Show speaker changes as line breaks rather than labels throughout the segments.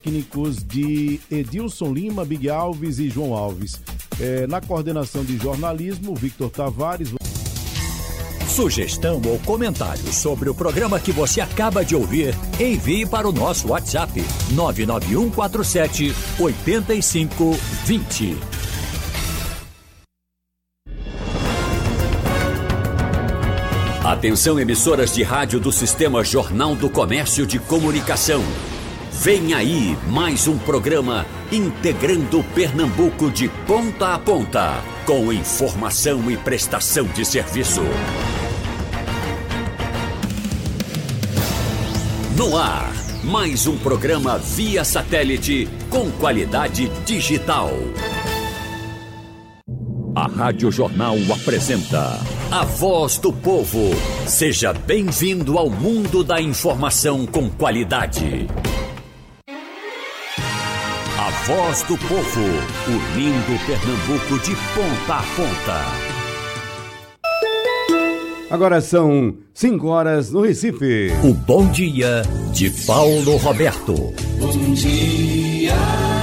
Técnicos de Edilson Lima, Big Alves e João Alves. Na coordenação de jornalismo, Victor Tavares.
Sugestão ou comentário sobre o programa que você acaba de ouvir, envie para o nosso WhatsApp 99147-8520. Atenção, emissoras de rádio do Sistema Jornal do Comércio de Comunicação. Vem aí mais um programa integrando Pernambuco de ponta a ponta, com informação e prestação de serviço. No ar, mais um programa via satélite com qualidade digital. A Rádio Jornal apresenta A Voz do Povo. Seja bem-vindo ao mundo da informação com qualidade. A Voz do Povo, unindo Pernambuco de ponta a ponta.
Agora são 5 horas no Recife.
O bom dia de Paulo Roberto.
Bom dia.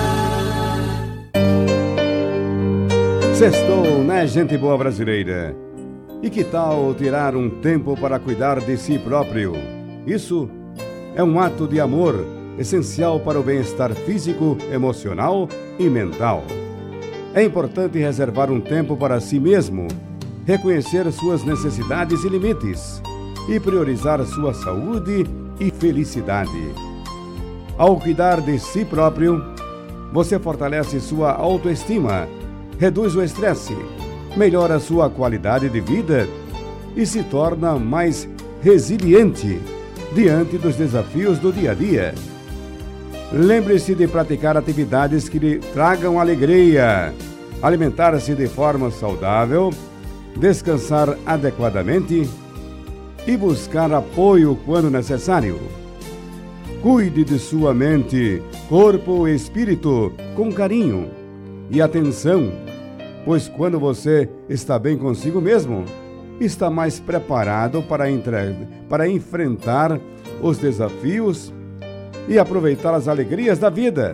Sextou, né, gente boa brasileira? E que tal tirar um tempo para cuidar de si próprio? Isso é um ato de amor essencial para o bem-estar físico, emocional e mental. É importante reservar um tempo para si mesmo, reconhecer suas necessidades e limites e priorizar sua saúde e felicidade. Ao cuidar de si próprio, você fortalece sua autoestima, reduz o estresse, melhora sua qualidade de vida e se torna mais resiliente diante dos desafios do dia a dia. Lembre-se de praticar atividades que lhe tragam alegria, alimentar-se de forma saudável, descansar adequadamente e buscar apoio quando necessário. Cuide de sua mente, corpo e espírito com carinho e atenção, pois quando você está bem consigo mesmo, está mais preparado para enfrentar os desafios e aproveitar as alegrias da vida.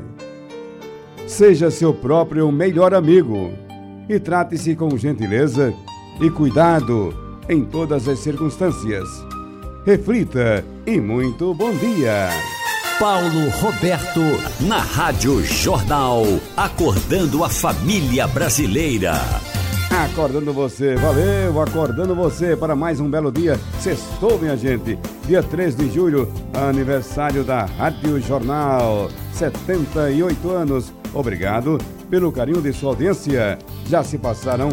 Seja seu próprio melhor amigo e trate-se com gentileza e cuidado em todas as circunstâncias. Reflita e muito bom dia.
Paulo Roberto, na Rádio Jornal, acordando a família brasileira.
Acordando você, valeu, acordando você para mais um belo dia. Sextou, minha gente, dia 3 de julho, aniversário da Rádio Jornal, 78 anos. Obrigado pelo carinho de sua audiência. Já se passaram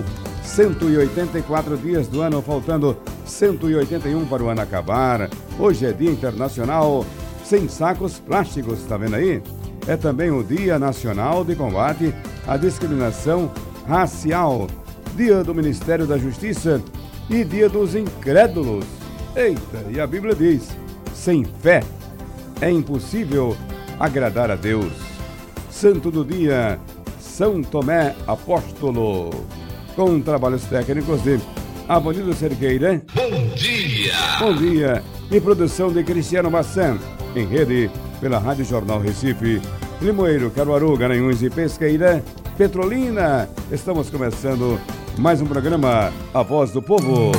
184 dias do ano, faltando 181 para o ano acabar. Hoje é Dia Internacional Sem Sacos Plásticos, tá vendo aí? É também o Dia Nacional de Combate à Discriminação Racial, Dia do Ministério da Justiça e Dia dos Incrédulos. Eita, e a Bíblia diz, sem fé é impossível agradar a Deus. Santo do dia, São Tomé Apóstolo. Com trabalhos técnicos de Avanildo Cerqueira.
Bom dia!
Bom dia! E produção de Cristiano Massan, em rede pela Rádio Jornal Recife, Limoeiro, Caruaru, Garanhuns e Pesqueira, Petrolina. Estamos começando mais um programa, A Voz do Povo.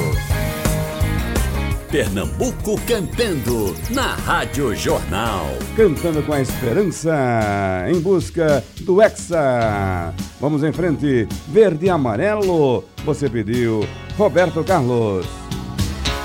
Pernambuco cantando na Rádio Jornal.
Cantando com a esperança, em busca do Hexa. Vamos em frente, verde e amarelo. Você pediu, Roberto Carlos.